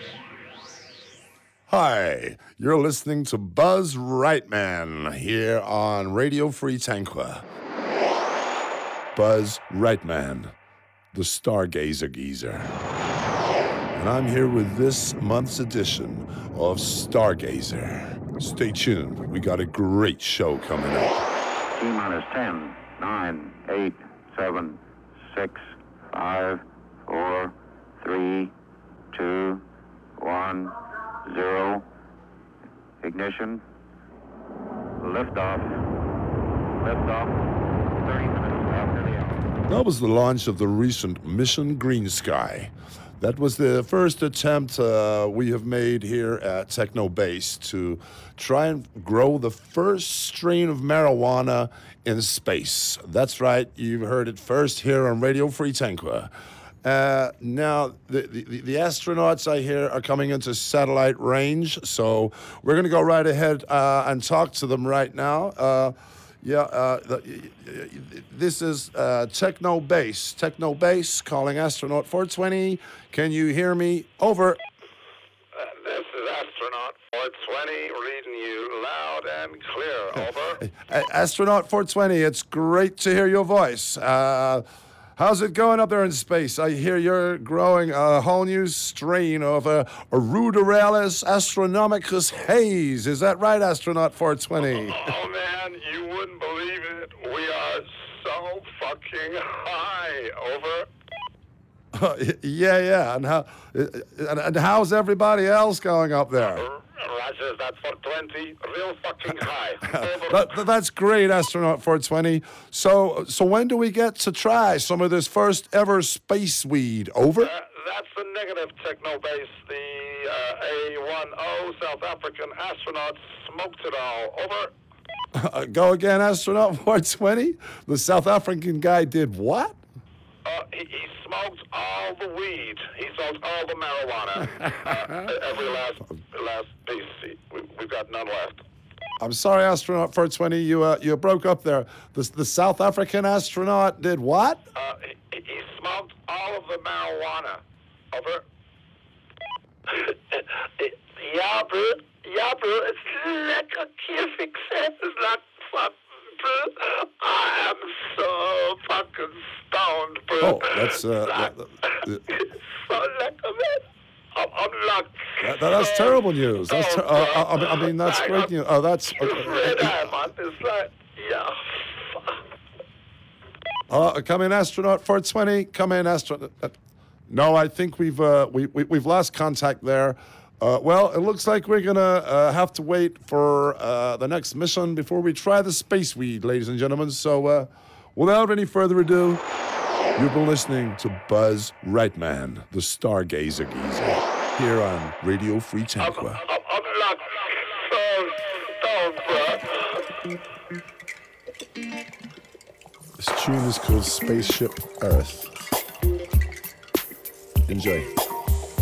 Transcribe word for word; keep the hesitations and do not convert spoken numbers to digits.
Hi, you're listening to Buzz Rightman here on Radio Free Tanqua. Buzz Rightman, the Stargazer Geezer. And I'm here with this month's edition of Stargazer. Stay tuned, we got a great show coming up. T-minus ten, nine, eight, seven, six, five, four, three, two, one, zero. Ignition. Liftoff. Liftoff. thirty minutes after the hour. That was the launch of the recent Mission Green Sky. That was the first attempt uh, we have made here at Techno Base to try and grow the first strain of marijuana in space. That's right, you've heard it first here on Radio Free Tanqua. Uh, now, the, the, the astronauts, I hear, are coming into satellite range, so we're going to go right ahead uh, and talk to them right now. Uh, yeah, uh, the, this is uh, Techno Base. Techno Base calling astronaut four twenty. Can you hear me? Over. Uh, this is astronaut four twenty reading you loud and clear. Over. Uh, astronaut four twenty, it's great to hear your voice. Uh, how's it going up there in space? I hear you're growing a whole new strain of a, a Ruderellus astronomicus haze. Is that right, astronaut four twenty? Oh, man, you wouldn't believe it. We are so fucking high. Over. Uh, yeah, yeah. And how and, and how's everybody else going up there? Roger, that's four twenty, real fucking high. Over. that, that's great, astronaut four twenty. So, so when do we get to try some of this first ever space weed? Over. Uh, that's the negative Techno Base. The uh, A ten South African astronauts smoked it all. Over. Uh, go again, astronaut four twenty. The South African guy did what? Uh, he, he smoked all the weed. He smoked all the marijuana. uh, every last last piece. He, we, we've got none left. I'm sorry, astronaut four twenty. You uh, you broke up there. The the South African astronaut did what? Uh, he, he smoked all of the marijuana. Over. Ja, bro. Ja, bro. Het is lekker kiffig, zeg. Het is like fuck, bro. I am so fucking stoned, bro. Oh, that's uh, Like, that- that- so lekker, man. I'm, I'm like. that- that's so terrible news. That's ter- stoned, uh, bro. I, I mean- I mean that's Like, great I'm- news. Oh, that's It's red eye, man. It's like, yeah. fuck. uh, come in, astronaut four twenty. Come in, astronaut. Uh, no, I think we've uh, we, we we've lost contact there. Uh, well, it looks like we're gonna uh, have to wait for uh, the next mission before we try the space weed, ladies and gentlemen. So, uh, without any further ado, you've been listening to Buzz Rightman, the Stargazer Geezer, here on Radio Free I'm, Tanqua. I'm, I'm like so stoned, bro. This tune is called Spaceship Earth. Enjoy.